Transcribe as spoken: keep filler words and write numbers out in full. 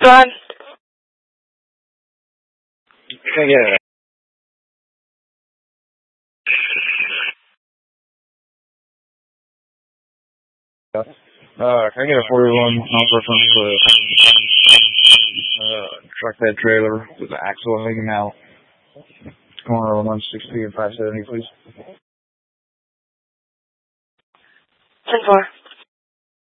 Run. Can I get it? Uh, can I get a forty-one number from the uh, truck bed trailer with the axle hanging out? Corner one sixty and five seventy, please. ten four.